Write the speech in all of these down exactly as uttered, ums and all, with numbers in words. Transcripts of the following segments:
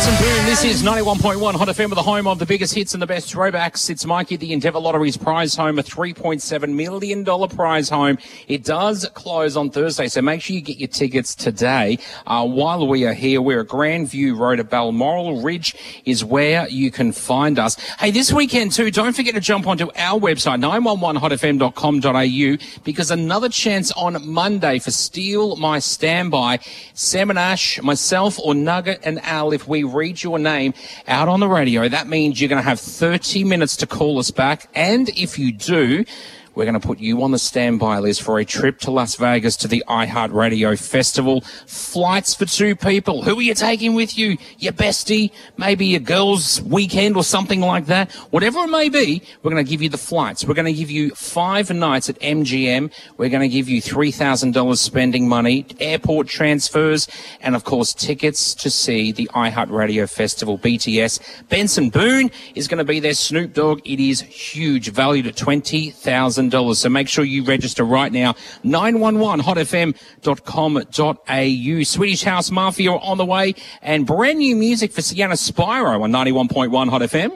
Benson Boone, this is ninety-one point one Hot F M with the home of the biggest hits and the best throwbacks. It's Mikey, the Endeavour Lottery's prize home, a three point seven million dollars prize home. It does close on Thursday, so make sure you get your tickets today. Uh, while we are here, we're at Grandview Road at Balmoral Ridge is where you can find us. Hey, this weekend too, don't forget to jump onto our website, nine one one hot f m dot com dot a u, because another chance on Monday for Steal My Standby. Sam and Ash, myself, or Nugget and Al, if we read your name out on the radio, that means you're going to have thirty minutes to call us back. And if you do, we're going to put you on the standby list for a trip to Las Vegas to the iHeartRadio Festival. Flights for two people. Who are you taking with you? Your bestie? Maybe your girl's weekend or something like that? Whatever it may be, we're going to give you the flights. We're going to give you five nights at M G M. We're going to give you three thousand dollars spending money, airport transfers, and, of course, tickets to see the iHeartRadio Festival. B T S. Benson Boone is going to be there. Snoop Dogg. It is huge, valued at twenty thousand dollars. So make sure you register right now. nine one one hot f m dot com dot a u. Swedish House Mafia on the way, and brand new music for Sienna Spyro on ninety-one point one Hot F M.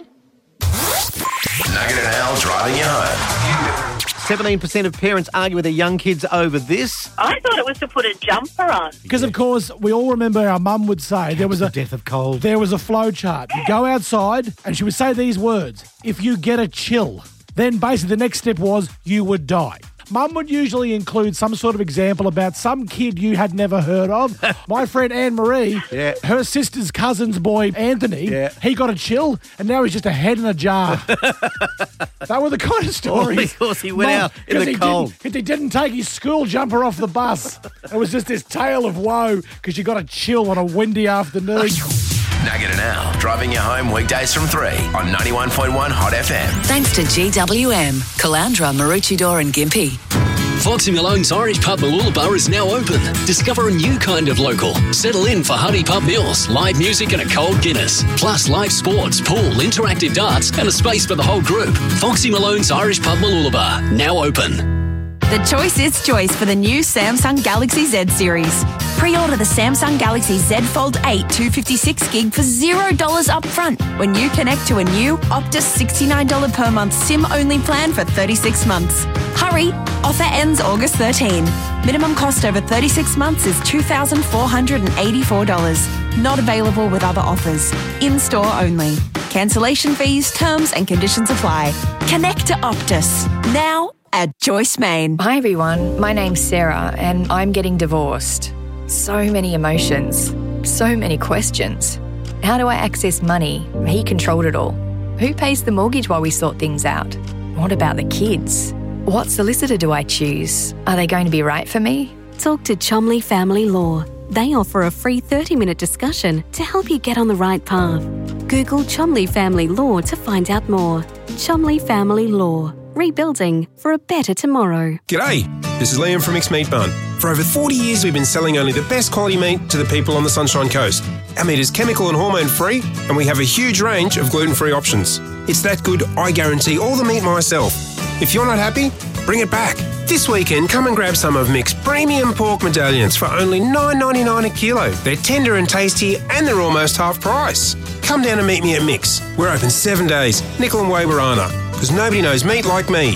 Nugget and Al driving you home. seventeen percent of parents argue with their young kids over this. I thought it was to put a jumper on. Because, of course, we all remember our mum would say there was a death of cold. There was a flow chart. You go outside and she would say these words: if you get a chill, then basically the next step was you would die. Mum would usually include some sort of example about some kid you had never heard of. My friend Anne-Marie, yeah. her sister's cousin's boy, Anthony, yeah. he got a chill, and now he's just a head in a jar. They were the kind of stories. All because he went Mum, out in the he cold. Didn't, he didn't take his school jumper off the bus. It was just this tale of woe because you got a chill on a windy afternoon. Nugget and Al driving you home weekdays from three on ninety-one point one Hot F M. Thanks to G W M, Calandra, Maroochydore and Gympie. Foxy Malone's Irish Pub Mooloolaba is now open. Discover a new kind of local. Settle in for hearty pub meals, live music and a cold Guinness. Plus live sports, pool, interactive darts and a space for the whole group. Foxy Malone's Irish Pub Mooloolaba, now open. The choice is choice for the new Samsung Galaxy Z series. Pre-order the Samsung Galaxy Z Fold eight two fifty-six gig for zero dollars up front when you connect to a new Optus sixty-nine dollars per month SIM-only plan for thirty-six months. Hurry! Offer ends August thirteenth. Minimum cost over thirty-six months is two thousand four hundred eighty-four dollars. Not available with other offers. In-store only. Cancellation fees, terms and conditions apply. Connect to Optus. Now at Joyce Main. Hi everyone, my name's Sarah and I'm getting divorced. So many emotions, so many questions. How do I access money? He controlled it all. Who pays the mortgage while we sort things out? What about the kids? What solicitor do I choose? Are they going to be right for me? Talk to Chomley Family Law. They offer a free thirty minute discussion to help you get on the right path. Google Chomley Family Law to find out more. Chomley Family Law. Rebuilding for a better tomorrow. G'day, this is Liam from Mixed Meat Bun. For over forty years we've been selling only the best quality meat to the people on the Sunshine Coast. Our meat is chemical and hormone free and we have a huge range of gluten-free options. It's that good I guarantee all the meat myself. If you're not happy, bring it back. This weekend, come and grab some of Mick's premium pork medallions for only nine ninety-nine a kilo. They're tender and tasty and they're almost half price. Come down and meet me at Mick's. We're open seven days, Nickel and Waywarana, because nobody knows meat like me.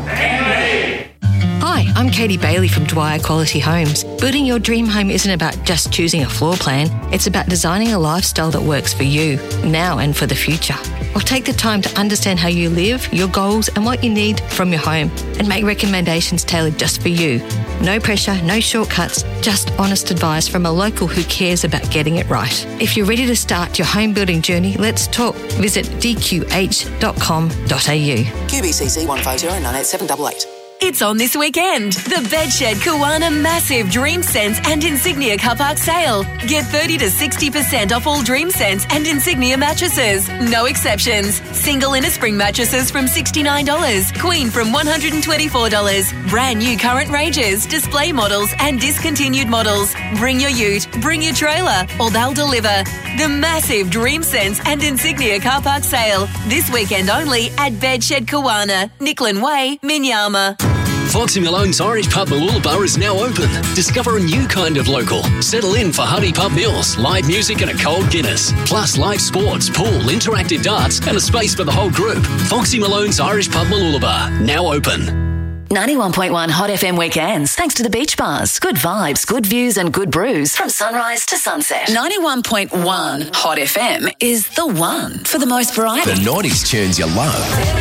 Hi, I'm Katie Bailey from Dwyer Quality Homes. Building your dream home isn't about just choosing a floor plan. It's about designing a lifestyle that works for you, now and for the future. We'll take the time to understand how you live, your goals and what you need from your home and make recommendations tailored just for you. No pressure, no shortcuts, just honest advice from a local who cares about getting it right. If you're ready to start your home building journey, let's talk. Visit d q h dot com dot a u. Q B C C one five zero nine eight seven eight eight. It's on this weekend. The Bedshed Kiwana Massive Dream Sense and Insignia Car Park Sale. Get thirty to sixty percent off all Dream Sense and Insignia mattresses. No exceptions. Single inner spring mattresses from sixty-nine dollars. Queen from one hundred twenty-four dollars. Brand new current ranges, display models and discontinued models. Bring your ute, bring your trailer, or they'll deliver. The massive Dream Sense and Insignia Car Park Sale. This weekend only at Bedshed Kiwana, Nicklin Way, Minyama. Foxy Malone's Irish Pub Mooloolaba is now open. Discover a new kind of local. Settle in for Huddy Pub meals, live music and a cold Guinness. Plus live sports, pool, interactive darts and a space for the whole group. Foxy Malone's Irish Pub Mooloolaba, now open. ninety-one point one Hot F M weekends, thanks to the beach bars. Good vibes, good views and good brews from sunrise to sunset. ninety-one point one Hot F M is the one for the most variety. The nineties tunes you love.